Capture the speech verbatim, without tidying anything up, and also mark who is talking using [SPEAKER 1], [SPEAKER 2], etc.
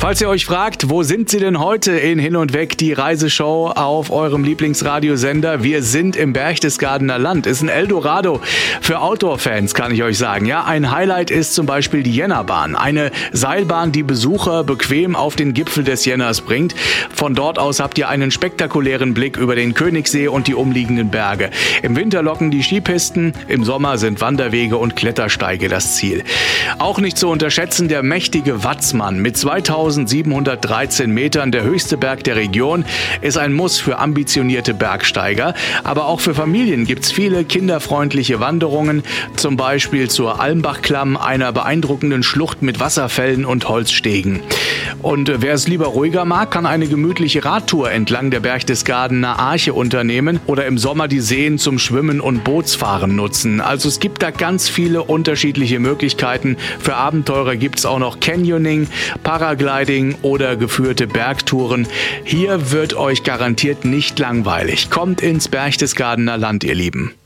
[SPEAKER 1] Falls ihr euch fragt, wo sind sie denn heute in Hin und Weg, die Reiseshow auf eurem Lieblingsradiosender? Wir sind im Berchtesgadener Land. Ist ein Eldorado für Outdoor-Fans, kann ich euch sagen. Ja, ein Highlight ist zum Beispiel die Jennerbahn. Eine Seilbahn, die Besucher bequem auf den Gipfel des Jenners bringt. Von dort aus habt ihr einen spektakulären Blick über den Königssee und die umliegenden Berge. Im Winter locken die Skipisten, im Sommer sind Wanderwege und Klettersteige das Ziel. Auch nicht zu unterschätzen der mächtige Watzmann mit zweitausendsiebenhundertdreizehn Metern, der höchste Berg der Region, ist ein Muss für ambitionierte Bergsteiger. Aber auch für Familien gibt's viele kinderfreundliche Wanderungen, zum Beispiel zur Almbachklamm, einer beeindruckenden Schlucht mit Wasserfällen und Holzstegen. Und wer es lieber ruhiger mag, kann eine gemütliche Radtour entlang der Berchtesgadener Arche unternehmen oder im Sommer die Seen zum Schwimmen und Bootsfahren nutzen. Also es gibt da ganz viele unterschiedliche Möglichkeiten. Für Abenteurer gibt's auch noch Canyoning, Paragliding oder geführte Bergtouren. Hier wird euch garantiert nicht langweilig. Kommt ins Berchtesgadener Land, ihr Lieben.